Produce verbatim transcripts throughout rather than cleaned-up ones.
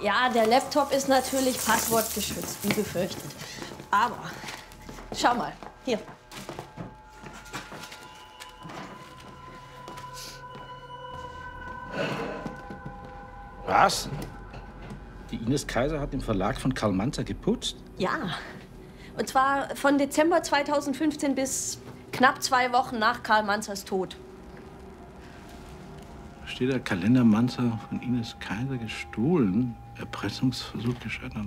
Ja, der Laptop ist natürlich passwortgeschützt, wie befürchtet. Aber, schau mal, hier. Was? Die Ines Kaiser hat den Verlag von Karl Manzer geputzt? Ja. Und zwar von Dezember zweitausendfünfzehn bis knapp zwei Wochen nach Karl Manzers Tod. Steht der Kalender Manzer von Ines Kaiser gestohlen? Erpressungsversuch gescheitert.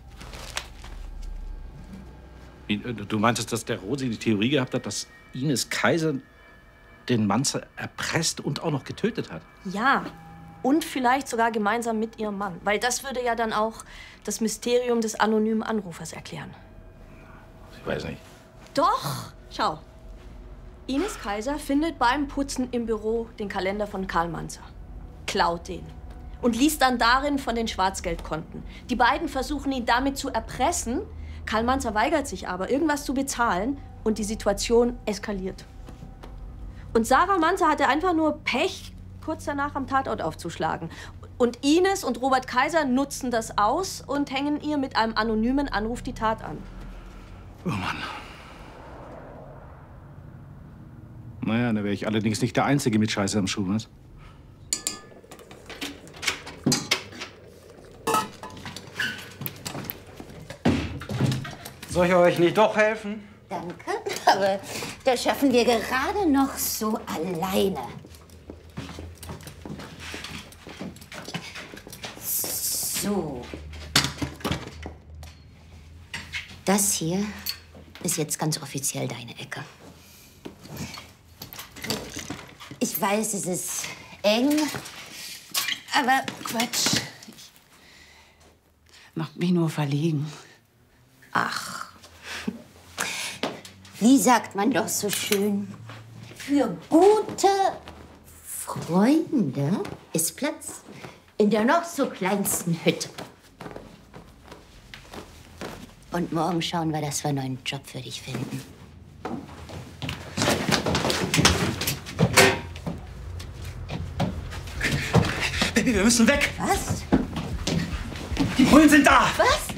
Wie, du meintest, dass der Rosi die Theorie gehabt hat, dass Ines Kaiser den Manzer erpresst und auch noch getötet hat? Ja. Und vielleicht sogar gemeinsam mit ihrem Mann. Weil das würde ja dann auch das Mysterium des anonymen Anrufers erklären. Ich weiß nicht. Doch! Schau. Ines Kaiser findet beim Putzen im Büro den Kalender von Karl Manzer. Klaut den. Und liest dann darin von den Schwarzgeldkonten. Die beiden versuchen ihn damit zu erpressen. Karl Manzer weigert sich aber, irgendwas zu bezahlen. Und die Situation eskaliert. Und Sarah Manzer hatte einfach nur Pech, kurz danach am Tatort aufzuschlagen. Und Ines und Robert Kaiser nutzen das aus und hängen ihr mit einem anonymen Anruf die Tat an. Oh Mann. Naja, da wäre ich allerdings nicht der Einzige mit Scheiße am Schuh, was? Soll ich euch nicht doch helfen? Danke, aber das schaffen wir gerade noch so alleine. So. Das hier ist jetzt ganz offiziell deine Ecke. Ich weiß, es ist eng, aber Quatsch. Macht mich nur verlegen. ach. Wie sagt man doch so schön? Für gute Freunde ist Platz in der noch so kleinsten Hütte. Und morgen schauen wir, dass wir einen neuen Job für dich finden. Baby, wir müssen weg. Was? Die Bullen sind da. Was?